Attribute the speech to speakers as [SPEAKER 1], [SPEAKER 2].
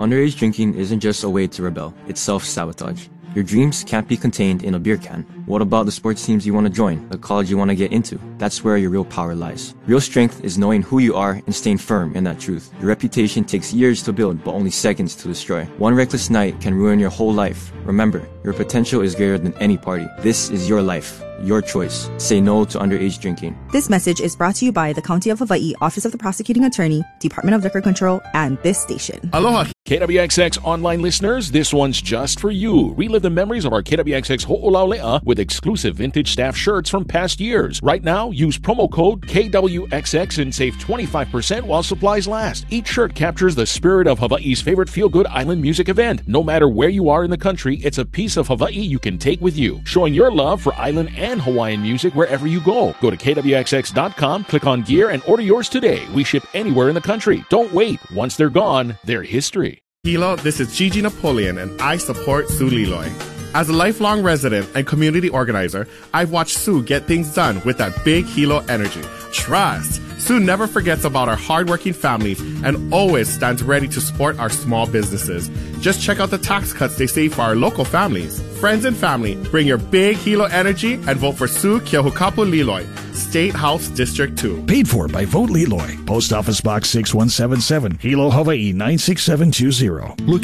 [SPEAKER 1] Underage drinking isn't just a way to rebel, it's self-sabotage. Your dreams can't be contained in a beer can. What about the sports teams you want to join, the college you want to get into? That's where your real power lies. Real strength is knowing who you are and staying firm in that truth. Your reputation takes years to build, but only seconds to destroy. One reckless night can ruin your whole life. Remember, your potential is greater than any party. This is your life, your choice. Say no to underage drinking.
[SPEAKER 2] This message is brought to you by the County of Hawaii Office of the Prosecuting Attorney, Department of Liquor Control, and this station.
[SPEAKER 3] Aloha.
[SPEAKER 4] KWXX online listeners, this one's just for you. Relive the memories of our KWXX Ho'olaulea with exclusive vintage staff shirts from past years. Right now, use promo code KWXX and save 25% while supplies last. Each shirt captures the spirit of Hawaii's favorite feel-good island music event. No matter where you are in the country, it's a piece of Hawaii you can take with you, showing your love for island and Hawaiian music wherever you go. Go to KWXX.com, click on gear, and order yours today. We ship anywhere in the country. Don't wait. Once they're gone, they're history.
[SPEAKER 3] Hilo, this is Gigi Napoleon, and I support Sue Liloy. As a lifelong resident and community organizer, I've watched Sue get things done with that big Hilo energy. Trust! Sue never forgets about our hardworking families and always stands ready to support our small businesses. Just check out the tax cuts they save for our local families. Friends and family, bring your big Hilo energy and vote for Sue Keohukapu Liloy, State House District 2.
[SPEAKER 5] Paid for by Vote Liloy. Post Office Box 6177, Hilo, Hawaii 96720. Look